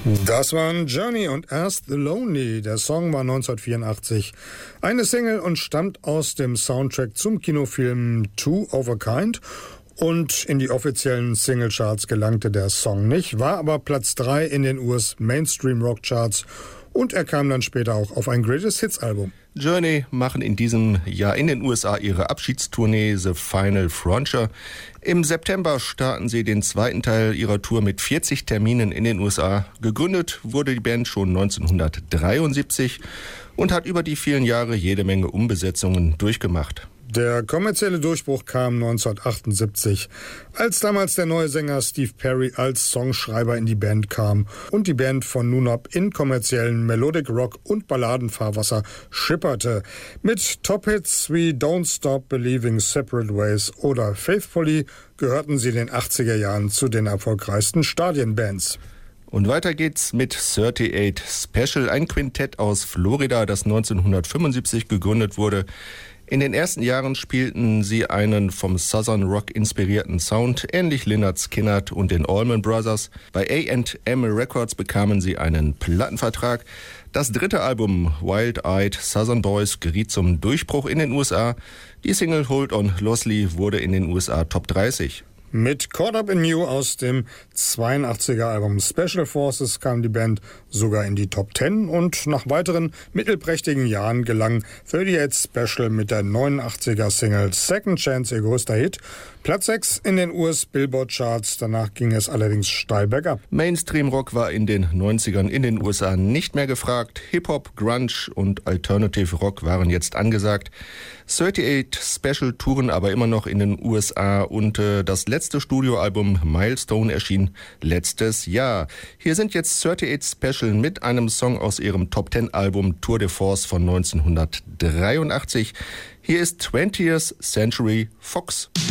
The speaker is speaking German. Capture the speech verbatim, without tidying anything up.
Das waren Journey und Ask the Lonely. Der Song war neunzehnhundertvierundachtzig eine Single und stammt aus dem Soundtrack zum Kinofilm Two of a Kind. Und in die offiziellen Singlecharts gelangte der Song nicht, war aber Platz drei in den U S Mainstream Rock Charts und er kam dann später auch auf ein Greatest Hits Album. Journey machen in diesem Jahr in den U S A ihre Abschiedstournee The Final Frontier. Im September starten sie den zweiten Teil ihrer Tour mit vierzig Terminen in den U S A. Gegründet wurde die Band schon neunzehnhundertdreiundsiebzig und hat über die vielen Jahre jede Menge Umbesetzungen durchgemacht. Der kommerzielle Durchbruch kam neunzehnhundertachtundsiebzig, als damals der neue Sänger Steve Perry als Songschreiber in die Band kam und die Band von nun ab in kommerziellen Melodic Rock und Balladenfahrwasser schipperte. Mit Top-Hits wie Don't Stop Believing, Separate Ways oder Faithfully gehörten sie in den achtziger Jahren zu den erfolgreichsten Stadienbands. Und weiter geht's mit achtundachtzig Special, ein Quintett aus Florida, das neunzehnhundertfünfundsiebzig gegründet wurde. In den ersten Jahren spielten sie einen vom Southern Rock inspirierten Sound, ähnlich Lynyrd Skynyrd und den Allman Brothers. Bei A and M Records bekamen sie einen Plattenvertrag. Das dritte Album Wild-Eyed Southern Boys geriet zum Durchbruch in den U S A. Die Single Hold On Loosely wurde in den U S A Top dreißig. Mit Caught Up in You aus dem zweiundachtziger Album Special Forces kam die Band sogar in die Top zehn und nach weiteren mittelprächtigen Jahren gelang achtundachtzig Special mit der neunundachtziger Single Second Chance ihr größter Hit. Platz sechs in den U S Billboard Charts, danach ging es allerdings steil bergab. Mainstream-Rock war in den neunzigern in den U S A nicht mehr gefragt. Hip-Hop, Grunge und Alternative Rock waren jetzt angesagt. achtundachtzig Special touren aber immer noch in den U S A und äh, das letzte Studioalbum Milestone erschien letztes Jahr. Hier sind jetzt achtundachtzig Special mit einem Song aus ihrem Top zehn Album Tour de Force von neunzehnhundertdreiundachtzig. Hier ist twentieth Century Fox.